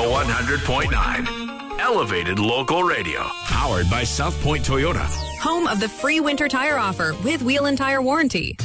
100.9. Elevated local radio. Powered by South Point Toyota. Home of the free winter tire offer with wheel and tire warranty.